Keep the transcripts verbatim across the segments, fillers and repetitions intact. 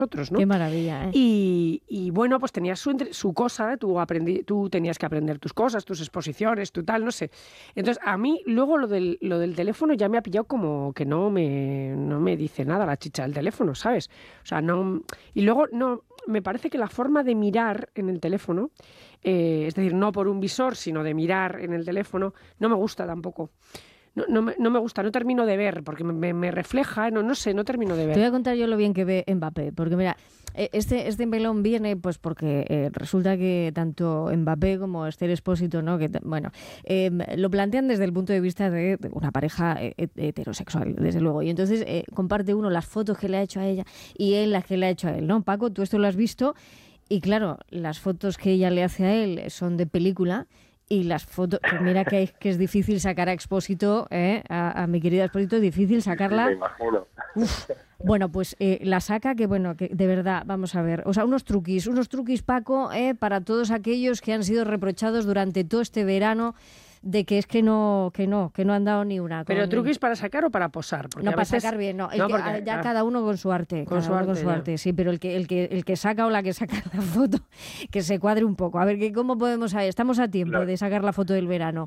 nosotros, ¿no? Qué maravilla, ¿eh? Y, y bueno, pues tenías su, su cosa, tú, aprendí, tú tenías que aprender tus cosas, tus exposiciones, tu tal, no sé. Entonces, a mí luego lo del, lo del teléfono ya me ha pillado como que no me, no me dice nada la chicha del teléfono, ¿sabes? O sea, no... Y luego, no, me parece que la forma de mirar en el teléfono, eh, es decir, no por un visor, sino de mirar en el teléfono, no me gusta tampoco. No, no, me, no me gusta, no termino de ver, porque me, me refleja, no, no sé, no termino de ver. Te voy a contar yo lo bien que ve Mbappé, porque mira, este, este melón viene pues porque eh, resulta que tanto Mbappé como Esther Expósito, ¿no? Que, bueno, eh, lo plantean desde el punto de vista de, de una pareja heterosexual, desde luego, y entonces eh, comparte uno las fotos que le ha hecho a ella y él las que le ha hecho a él, ¿no? Paco, tú esto lo has visto, y claro, las fotos que ella le hace a él son de película. Y las fotos, pues mira que, que es difícil sacar a Expósito, ¿eh? a, a mi querida Expósito, es difícil sacarla. Sí, me imagino. Uf. Bueno, pues eh, la saca que, bueno, que de verdad, vamos a ver, o sea, unos truquis, unos truquis, Paco, eh, para todos aquellos que han sido reprochados durante todo este verano de que es que no, que no, que no han dado ni una. ¿Pero con... truquis para sacar o para posar? Porque no, a para veces... sacar bien, no. El no que, porque, ya ah, cada uno con su arte. Con cada su uno arte, con su ya. arte, sí, pero el que, el que el que saca o la que saca la foto, que se cuadre un poco. A ver, que ¿cómo podemos saber? Estamos a tiempo Claro. de sacar la foto del verano.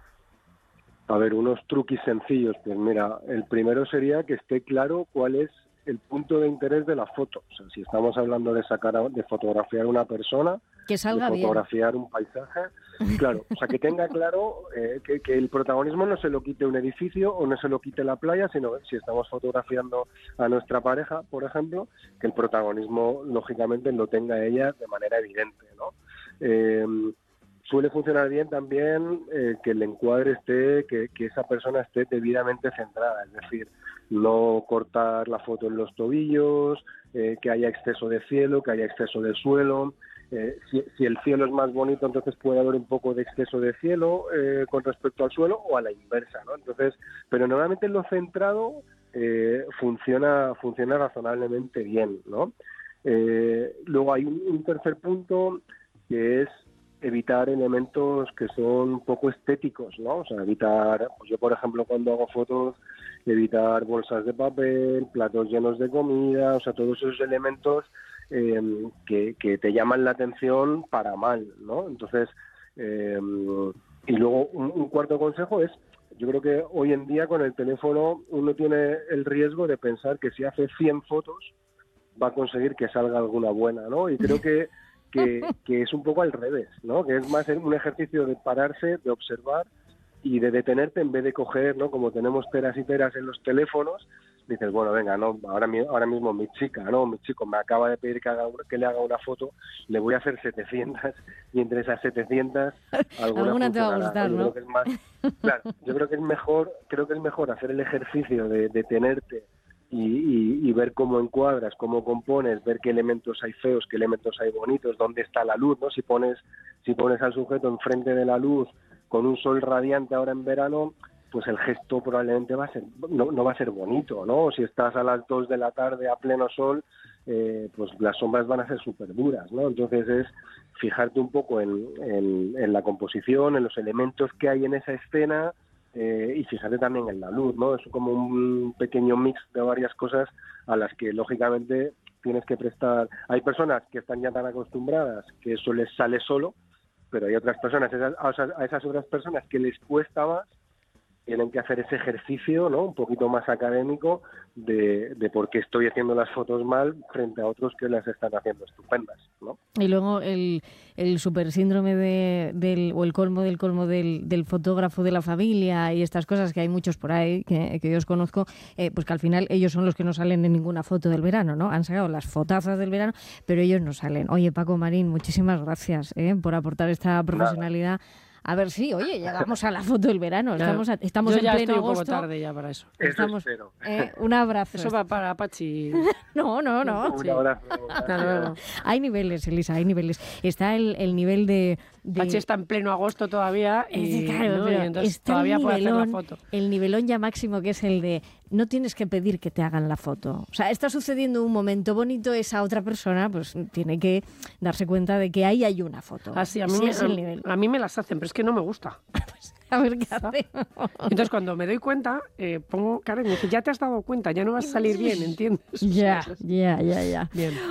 A ver, unos truquis sencillos. Pues mira, el primero sería que esté claro cuál es el punto de interés de la foto. O sea, si estamos hablando de sacar, a, de fotografiar a una persona, que salga de bien. fotografiar un paisaje, claro, o sea, que tenga claro eh, que, que el protagonismo no se lo quite un edificio o no se lo quite la playa, sino si estamos fotografiando a nuestra pareja, por ejemplo, que el protagonismo, lógicamente, lo tenga ella de manera evidente, ¿no? Eh, Suele funcionar bien también eh, que el encuadre esté, que, que esa persona esté debidamente centrada, es decir, no cortar la foto en los tobillos, eh, que haya exceso de cielo, que haya exceso de suelo. Eh, si, si el cielo es más bonito, entonces puede haber un poco de exceso de cielo eh, con respecto al suelo o a la inversa, ¿no? Entonces, pero normalmente lo centrado eh, funciona, funciona razonablemente bien, ¿no? Eh, luego hay un, un tercer punto que es evitar elementos que son poco estéticos, ¿no? O sea, evitar, pues yo por ejemplo cuando hago fotos, evitar bolsas de papel, platos llenos de comida, o sea, todos esos elementos eh, que, que te llaman la atención para mal, ¿no? Entonces, eh, y luego un, un cuarto consejo es, yo creo que hoy en día con el teléfono uno tiene el riesgo de pensar que si hace cien fotos va a conseguir que salga alguna buena, ¿no? Y creo que Que, que es un poco al revés, ¿no? Que es más un ejercicio de pararse, de observar y de detenerte en vez de coger, ¿no? Como tenemos teras y teras en los teléfonos, dices, bueno, venga, no, ahora, ahora mismo mi chica, ¿no? Mi chico me acaba de pedir que, haga, que le haga una foto, le voy a hacer setecientas y entre esas setecientas alguna, alguna te va a gustar, yo ¿no? creo que es más, claro, yo creo que es mejor, creo que es mejor hacer el ejercicio de detenerte Y, y, y ver cómo encuadras, cómo compones, ver qué elementos hay feos, qué elementos hay bonitos, dónde está la luz, ¿no? Si pones, si pones al sujeto enfrente de la luz con un sol radiante ahora en verano, pues el gesto probablemente va a ser, no, no va a ser bonito, ¿no? O si estás a las dos de la tarde a pleno sol, eh, pues las sombras van a ser súper duras, ¿no? Entonces es fijarte un poco en, en, en la composición, en los elementos que hay en esa escena, Eh, y fíjate también en la luz, ¿no? Es como un pequeño mix de varias cosas a las que lógicamente tienes que prestar. Hay personas que están ya tan acostumbradas que eso les sale solo, pero hay otras personas, esas, a esas otras personas que les cuesta más, tienen que hacer ese ejercicio, ¿no? Un poquito más académico de, de por qué estoy haciendo las fotos mal frente a otros que las están haciendo estupendas, ¿no? Y luego el, el super síndrome de, del, o el colmo del colmo del, del fotógrafo de la familia y estas cosas que hay muchos por ahí que, que yo os conozco, eh, pues que al final ellos son los que no salen en ninguna foto del verano, ¿no? Han sacado las fotazas del verano, pero ellos no salen. Oye, Paco Marín, muchísimas gracias ¿eh? por aportar esta profesionalidad. Nada. A ver si, oye, llegamos a la foto del verano. Estamos, a, estamos Yo en ya pleno estoy agosto. un poco tarde ya para eso. Estamos, eso eh, un abrazo. Eso va para Pachi. No, no, no. Un abrazo. Hasta luego. Hay niveles, Elisa, hay niveles. Está el, el nivel de, de... Pachi está en pleno agosto todavía y, claro, ¿no? pero y entonces está todavía el puede hacer nivelón, la foto. El nivelón ya máximo, que es el de no tienes que pedir que te hagan la foto. O sea, está sucediendo un momento bonito, esa otra persona pues tiene que darse cuenta de que ahí hay una foto. Así, a mí, Ese me, es el nivel. a mí me las hacen, pero es que no me gusta. Pues, a ver qué hace. Entonces, cuando me doy cuenta, eh, pongo cara y me dice, ya te has dado cuenta, ya no vas a salir bien, ¿entiendes? Ya, ya, ya, ya. Bien.